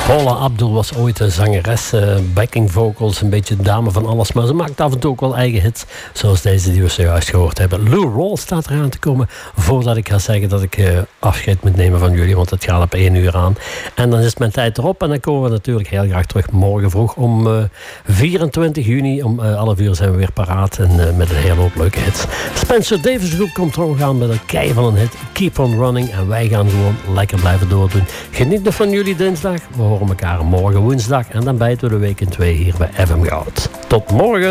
Paula Abdul was ooit een zangeres, backing vocals, een beetje dame van alles. Maar ze maakt af en toe ook wel eigen hits, zoals deze die we zojuist gehoord hebben. Lou Rawls staat eraan te komen, voordat ik ga zeggen dat ik afscheid moet nemen van jullie, want het gaat op 1 uur aan. En dan is mijn tijd erop en dan komen we natuurlijk heel graag terug morgen vroeg om 24 juni. Om 11 uur zijn we weer paraat en met een hele hoop leuke hits. Spencer Davis Groep komt terug aan met een kei van een hit, Keep on Running. En wij gaan gewoon lekker blijven doordoen. Geniet nog van jullie dinsdag. We horen elkaar morgen woensdag en dan bijten we de week in 2 hier bij FM Goud. Tot morgen!